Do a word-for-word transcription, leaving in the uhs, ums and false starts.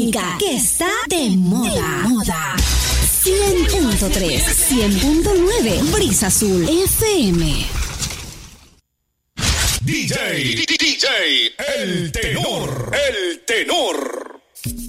electrónica que está de moda. De moda. cien punto tres, cien punto nueve, Brisa Azul F M. D J, D J, el tenor, el tenor.